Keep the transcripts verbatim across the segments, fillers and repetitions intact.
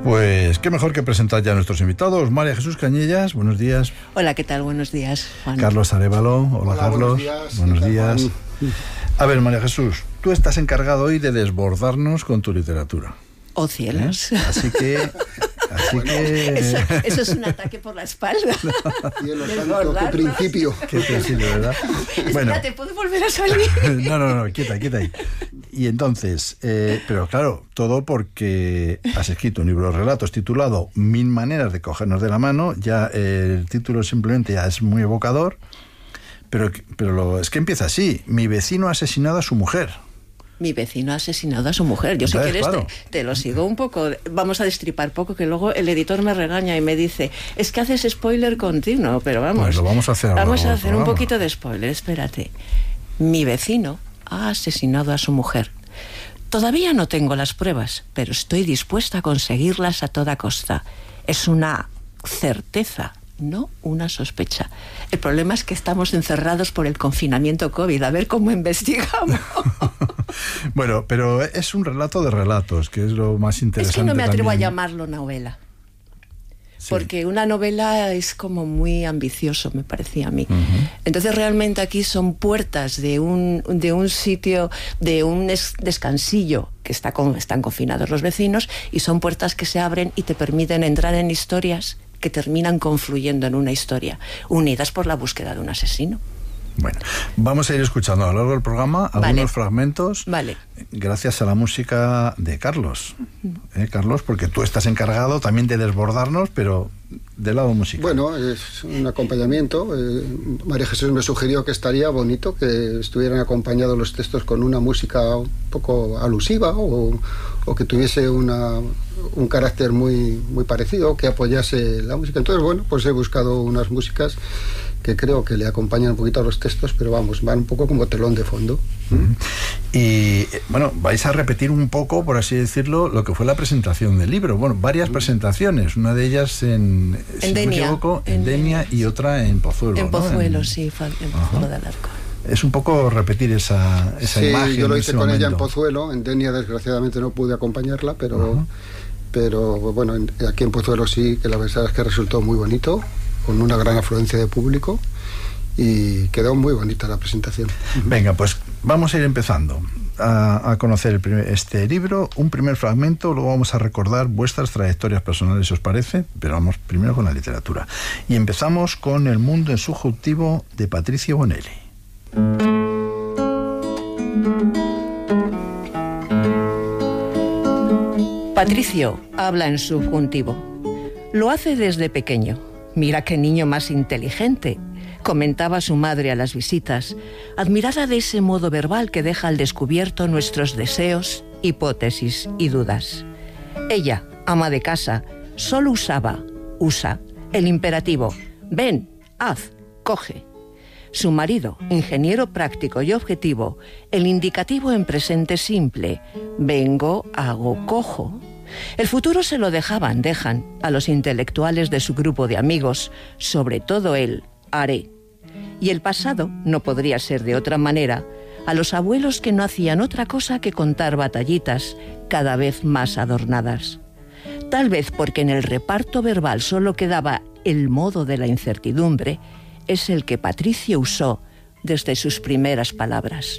Pues qué mejor que presentar ya a nuestros invitados. María Jesús Cañellas, buenos días. Hola, ¿qué tal? Buenos días, Juan. Carlos Arévalo, hola, hola Carlos. Buenos días. Buenos días. A ver, María Jesús, tú estás encargado hoy de desbordarnos con tu literatura. Oh, cielos. ¿Eh? Así que... Así bueno, que... Eso, eso es un ataque por la espalda. Cielo santo, qué principio. Qué principio, ¿verdad? Bueno. Espérate, ¿puedo volver a salir? No, no, no, quieta, quieta ahí. Y entonces, eh, pero claro, todo porque has escrito un libro de relatos titulado Mil maneras de cogernos de la mano. Ya eh, el título simplemente ya es muy evocador, pero, pero lo, es que empieza así. Mi vecino ha asesinado a su mujer. Mi vecino ha asesinado a su mujer. Yo, Entonces, si quieres, claro. te, te lo sigo un poco. Vamos a destripar poco, que luego el editor me regaña y me dice, es que haces spoiler continuo, pero vamos. Pues lo vamos a hacer. Vamos a hacer programa. un poquito de spoiler, espérate. Mi vecino ha asesinado a su mujer. Todavía no tengo las pruebas, pero estoy dispuesta a conseguirlas a toda costa. Es una certeza, no una sospecha. El problema es que estamos encerrados por el confinamiento COVID. A ver cómo investigamos. Bueno, pero es un relato de relatos, que es lo más interesante. Es que no me atrevo también. a llamarlo novela. Sí. Porque una novela es como muy ambicioso, me parecía a mí. Uh-huh. Entonces realmente aquí son puertas de un, de un sitio, de un es, descansillo, que está con, están confinados los vecinos, y son puertas que se abren y te permiten entrar en historias que terminan confluyendo en una historia, unidas por la búsqueda de un asesino. Bueno, vamos a ir escuchando a lo largo del programa algunos Vale. fragmentos, Vale. gracias a la música de Carlos. ¿Eh, Carlos? Porque tú estás encargado también de desbordarnos, pero del lado musical. Bueno, es un acompañamiento. Eh, María Jesús me sugirió que estaría bonito que estuvieran acompañados los textos con una música un poco alusiva o, o que tuviese una, un carácter muy, muy parecido, que apoyase la música. Entonces, bueno, pues he buscado unas músicas que creo que le acompañan un poquito a los textos, pero vamos, van un poco como telón de fondo. Uh-huh. Y bueno, vais a repetir un poco, por así decirlo, lo que fue la presentación del libro. Bueno, varias uh-huh. presentaciones, una de ellas en, en si Denia, no me equivoco, en, en Denia y otra en Pozuelo. En ¿no? Pozuelo, en... sí, en Pozuelo de Alarcón. Es un poco repetir esa, esa sí, imagen. Yo lo hice con momento. ella en Pozuelo. En Denia desgraciadamente no pude acompañarla, pero, uh-huh. pero bueno, en, aquí en Pozuelo sí, que la verdad es que resultó muy bonito, con una gran afluencia de público. Y quedó muy bonita la presentación. Venga, pues vamos a ir empezando a, a conocer el primer, este libro, un primer fragmento, luego vamos a recordar vuestras trayectorias personales, si os parece, pero vamos primero con la literatura. Y empezamos con El mundo en subjuntivo de Patricio Bonelli. Patricio habla en subjuntivo. Lo hace desde pequeño. Mira qué niño más inteligente, comentaba su madre a las visitas, admirada de ese modo verbal que deja al descubierto nuestros deseos, hipótesis y dudas. Ella, ama de casa, solo usaba, usa, el imperativo, ven, haz, coge. Su marido, ingeniero práctico y objetivo, el indicativo en presente simple, vengo, hago, cojo. El futuro se lo dejaban, dejan, a los intelectuales de su grupo de amigos, sobre todo el haré. Y el pasado, no podría ser de otra manera, a los abuelos que no hacían otra cosa que contar batallitas, cada vez más adornadas. Tal vez porque en el reparto verbal solo quedaba el modo de la incertidumbre, es el que Patricio usó desde sus primeras palabras.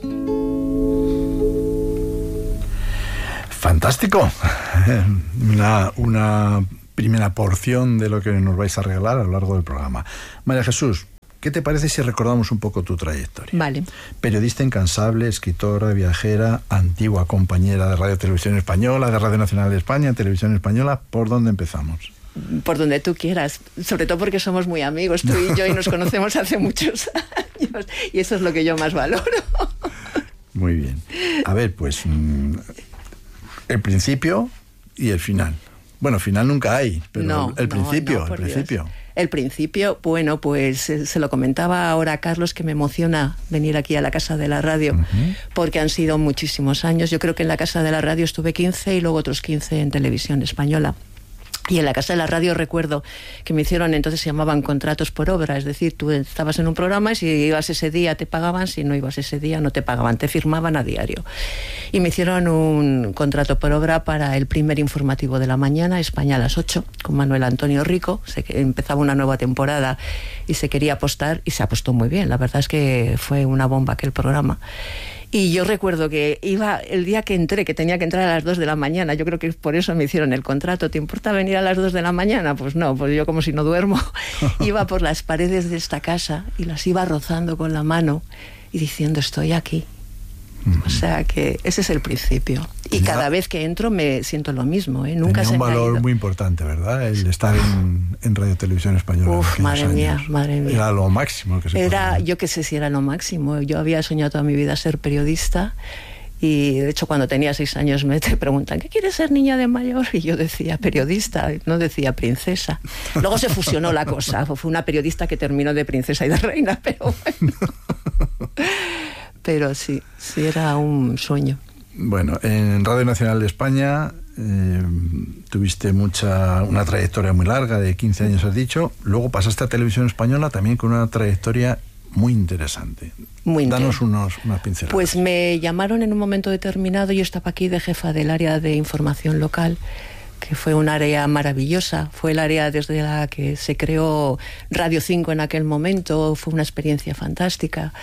¡Fantástico! Una, una primera porción de lo que nos vais a regalar a lo largo del programa. María Jesús, ¿qué te parece si recordamos un poco tu trayectoria? Vale. Periodista incansable, escritora, viajera, antigua compañera de Radio Televisión Española, de Radio Nacional de España, Televisión Española. ¿Por dónde empezamos? Por donde tú quieras, sobre todo porque somos muy amigos, tú y yo, y nos conocemos hace muchos años, y eso es lo que yo más valoro. Muy bien. A ver, pues mmm, el principio y el final. Bueno, final nunca hay, pero no, el principio, no, no, el principio. Dios. El principio, bueno, pues se lo comentaba ahora a Carlos, que me emociona venir aquí a la Casa de la Radio, uh-huh. porque han sido muchísimos años. Yo creo que en la Casa de la Radio estuve quince y luego otros quince en Televisión Española. Y en la Casa de la Radio recuerdo que me hicieron, entonces se llamaban contratos por obra, es decir, tú estabas en un programa y si ibas ese día te pagaban, si no ibas ese día no te pagaban, te firmaban a diario. Y me hicieron un contrato por obra para el primer informativo de la mañana, España a las ocho, con Manuel Antonio Rico. Se, empezaba una nueva temporada y se quería apostar, y se apostó muy bien, la verdad es que fue una bomba aquel programa. Y yo recuerdo que iba el día que entré, que tenía que entrar a las dos de la mañana, yo creo que por eso me hicieron el contrato. ¿Te importa venir a las dos de la mañana? Pues no, pues yo como si no duermo, iba por las paredes de esta casa y las iba rozando con la mano y diciendo estoy aquí. O sea que ese es el principio. Y Tenía, cada vez que entro me siento lo mismo, ¿eh? Nunca tenía se un me ha valor ido. muy importante, ¿verdad? El estar en, en Radio Televisión Española. Uf, madre mía, madre mía. Era lo máximo que se Era, podía. yo qué sé si era lo máximo. Yo había soñado toda mi vida ser periodista. Y de hecho cuando tenía seis años me te preguntan ¿qué quieres ser niña de mayor? Y yo decía periodista, no decía princesa. Luego se fusionó la cosa, fue una periodista que terminó de princesa y de reina, pero bueno. Pero sí, sí era un sueño. Bueno, en Radio Nacional de España eh, tuviste mucha una trayectoria muy larga, de quince años has dicho. Luego pasaste a Televisión Española también con una trayectoria muy interesante. Muy Danos inter... unos, unas pinceladas. Pues me llamaron en un momento determinado, yo estaba aquí de jefa del área de información local, que fue un área maravillosa, fue el área desde la que se creó Radio cinco en aquel momento, fue una experiencia fantástica.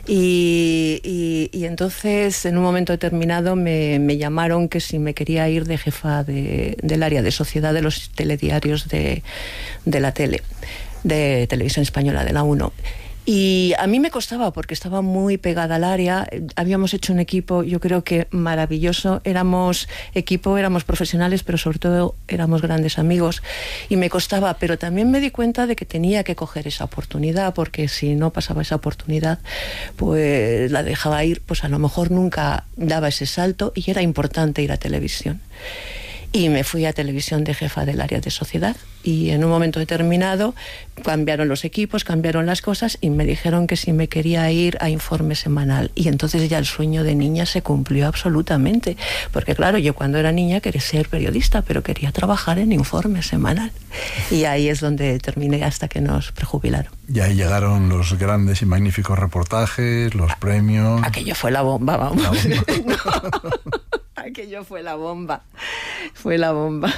Y, y, y entonces, en un momento determinado, me, me llamaron que si me quería ir de jefa de, del área de sociedad de los telediarios de, de la tele, de Televisión Española, de la uno. Y a mí me costaba porque estaba muy pegada al área, habíamos hecho un equipo yo creo que maravilloso, éramos equipo, éramos profesionales, pero sobre todo éramos grandes amigos y me costaba, pero también me di cuenta de que tenía que coger esa oportunidad, porque si no pasaba esa oportunidad pues la dejaba ir, pues a lo mejor nunca daba ese salto y era importante ir a televisión. Y me fui a Televisión de jefa del área de sociedad y en un momento determinado cambiaron los equipos, cambiaron las cosas y me dijeron que si me quería ir a Informe Semanal. Y entonces ya el sueño de niña se cumplió absolutamente, porque claro, yo cuando era niña quería ser periodista, pero quería trabajar en Informe Semanal. Y ahí es donde terminé hasta que nos prejubilaron. Y ahí llegaron los grandes y magníficos reportajes, los premios... Aquello fue la bomba, vamos. La bomba. No. Aquello fue la bomba, fue la bomba.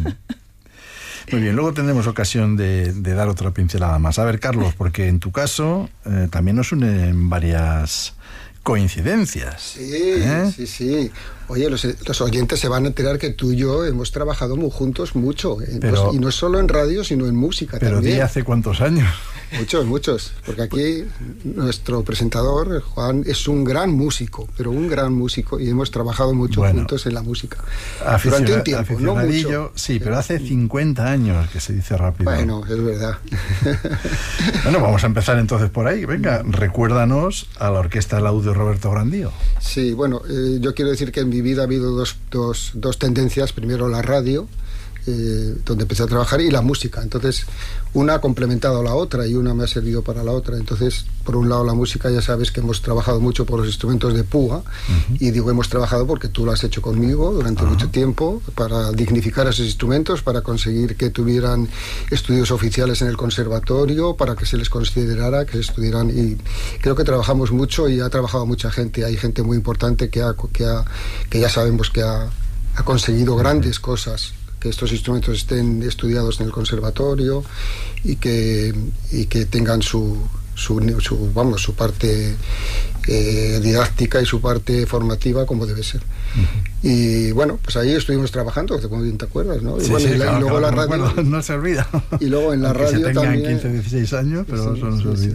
Muy bien, luego tendremos ocasión de, de dar otra pincelada más. A ver, Carlos, porque en tu caso eh, también nos unen varias coincidencias. Sí, ¿eh? sí, sí. Oye, los, los oyentes se van a enterar que tú y yo hemos trabajado muy juntos mucho. Eh, Pero, pues, y no solo en radio, sino en música pero también. ¿de hace cuántos años? Muchos, muchos. Porque aquí nuestro presentador, Juan, es un gran músico, pero un gran músico, y hemos trabajado mucho bueno, juntos en la música. Aficiona, Durante un tiempo, no mucho. Sí, pero hace cincuenta años, que se dice rápido. Bueno, es verdad. Bueno, vamos a empezar entonces por ahí. Venga, recuérdanos a la Orquesta Laude Roberto Grandío. Sí, bueno, eh, yo quiero decir que en mi vida ha habido dos, dos, dos tendencias. Primero la radio, eh, donde empecé a trabajar, y la música. Entonces, una ha complementado a la otra y una me ha servido para la otra. Entonces, por un lado la música, ya sabes que hemos trabajado mucho por los instrumentos de púa, uh-huh. y digo hemos trabajado porque tú lo has hecho conmigo durante uh-huh. mucho tiempo, para dignificar esos instrumentos, para conseguir que tuvieran estudios oficiales en el conservatorio, para que se les considerara que estuvieran, y creo que trabajamos mucho y ha trabajado mucha gente. Hay gente muy importante que, ha, que, ha, que ya sabemos que ha, ha conseguido grandes uh-huh. cosas, que estos instrumentos estén estudiados en el conservatorio y que, y que tengan su, su, su, vamos, su parte eh, didáctica y su parte formativa como debe ser. Uh-huh. Y bueno, pues ahí estuvimos trabajando, como bien te acuerdas, ¿no? Y, sí, bueno, sí, y, la, claro, y luego claro, la radio... no, no se olvida. Y luego en la Aunque radio se tengan también... quince, dieciséis años, pero sí, eso no se sí, olvida.